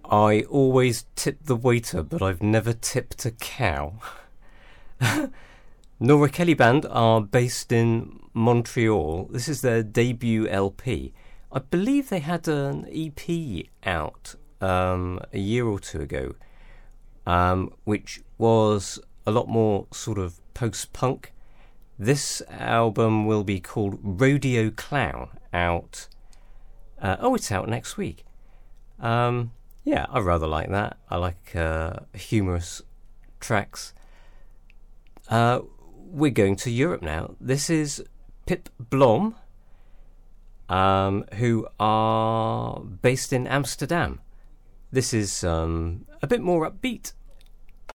I always tip the waiter, but I've never tipped a cow. Nora Kelly Band are based in Montreal. This is their debut LP. I believe they had an EP out a year or two ago, which was a lot more sort of post-punk. This album will be called Rodeo Clown, out... it's out next week. Yeah, I rather like that. I like humorous tracks. We're going to Europe now. This is Pip Blom, who are based in Amsterdam. This is a bit more upbeat.